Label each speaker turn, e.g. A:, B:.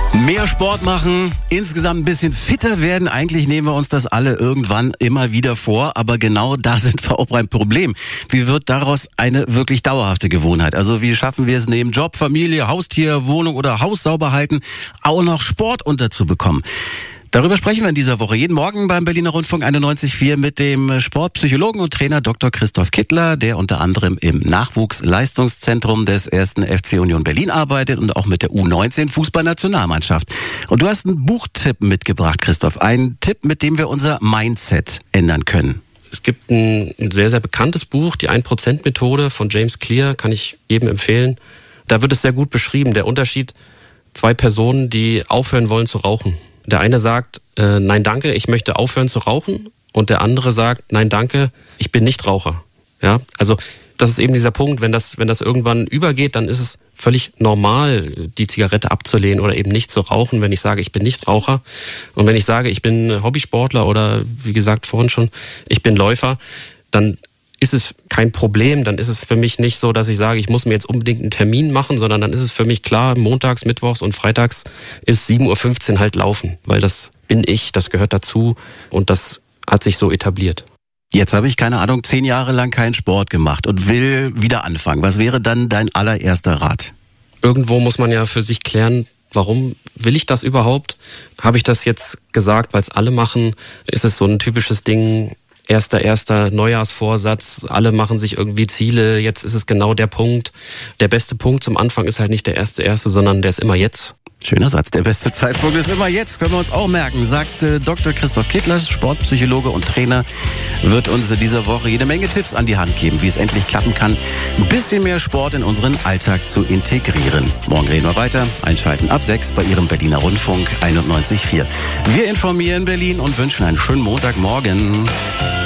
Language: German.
A: Mehr Sport machen, insgesamt ein bisschen fitter werden. Eigentlich nehmen wir uns das alle irgendwann immer wieder vor. Aber genau da sind wir auch beim Problem. Wie wird daraus eine wirklich dauerhafte Gewohnheit? Also wie schaffen wir es neben Job, Familie, Haustier, Wohnung oder Haus sauber halten, auch noch Sport unterzubekommen? Darüber sprechen wir in dieser Woche jeden Morgen beim Berliner Rundfunk 91.4 mit dem Sportpsychologen und Trainer Dr. Christoph Kittler, der unter anderem im Nachwuchsleistungszentrum des 1. FC Union Berlin arbeitet und auch mit der U19 Fußballnationalmannschaft. Und du hast einen Buchtipp mitgebracht, Christoph. Einen Tipp, mit dem wir unser Mindset ändern können.
B: Es gibt ein sehr, sehr bekanntes Buch, die 1%-Methode von James Clear, kann ich jedem empfehlen. Da wird es sehr gut beschrieben, der Unterschied, 2 Personen, die aufhören wollen zu rauchen. Der eine sagt, nein danke, ich möchte aufhören zu rauchen. Und der andere sagt, nein danke, ich bin nicht Raucher. Ja, also das ist eben dieser Punkt, wenn das irgendwann übergeht, dann ist es völlig normal, die Zigarette abzulehnen oder eben nicht zu rauchen, wenn ich sage, ich bin nicht Raucher. Und wenn ich sage, ich bin Hobbysportler oder wie gesagt vorhin schon, ich bin Läufer, dann ist es kein Problem, dann ist es für mich nicht so, dass ich sage, ich muss mir jetzt unbedingt einen Termin machen, sondern dann ist es für mich klar, montags, mittwochs und freitags ist 7.15 Uhr halt laufen, weil das bin ich, das gehört dazu und das hat sich so etabliert.
A: Jetzt habe ich, keine Ahnung, 10 Jahre lang keinen Sport gemacht und will wieder anfangen. Was wäre dann dein allererster Rat?
B: Irgendwo muss man ja für sich klären, warum will ich das überhaupt? Habe ich das jetzt gesagt, weil es alle machen? Ist es so ein typisches Ding, erster Neujahrsvorsatz, alle machen sich irgendwie Ziele, jetzt ist es genau der Punkt. Der beste Punkt zum Anfang ist halt nicht der erste, sondern der ist immer jetzt.
A: Schöner Satz, der beste Zeitpunkt ist immer jetzt, können wir uns auch merken, sagt Dr. Christoph Kittler, Sportpsychologe und Trainer, wird uns dieser Woche jede Menge Tipps an die Hand geben, wie es endlich klappen kann, ein bisschen mehr Sport in unseren Alltag zu integrieren. Morgen reden wir weiter, einschalten ab 6 bei Ihrem Berliner Rundfunk 91.4. Wir informieren Berlin und wünschen einen schönen Montagmorgen.